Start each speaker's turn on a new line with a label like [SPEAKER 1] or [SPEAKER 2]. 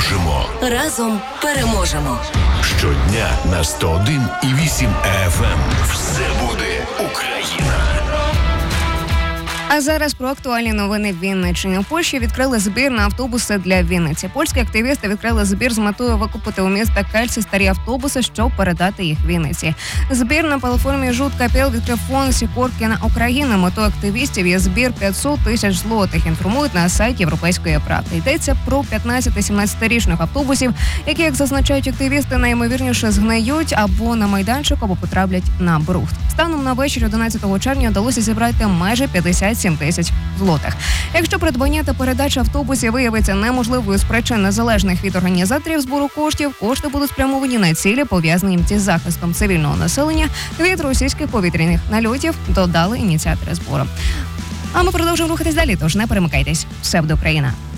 [SPEAKER 1] Дружимо.
[SPEAKER 2] Разом переможемо.
[SPEAKER 1] Щодня на 101,8 FM. Все буде Україна.
[SPEAKER 3] А зараз про актуальні новини Вінниччини. У Польщі відкрили збір на автобуси для Вінниці. Польські активісти відкрили збір з метою викупити у міста Кельці старі автобуси, щоб передати їх Вінниці. Збір на платформі «Жут.КПЛ» відкрив фонд «Сікоркіна Україна». Метою активістів є збір 500 тисяч злотих. Інформують на сайті Європейської правди. Йдеться про 15-17-річних автобусів, які, як зазначають активісти, найімовірніше згниють або на майданчик, або потраплять на брухт. Станом на вечір 11 червня вдалося зібрати майже 57 тисяч злотих. Якщо придбання та передача автобусів виявиться неможливою з причин незалежних від організаторів збору коштів, кошти будуть спрямовані на цілі, пов'язані зі захистом цивільного населення від російських повітряних нальотів, додали ініціатори збору. А ми продовжуємо рухатись далі, тож не перемикайтесь. Все буде Україна.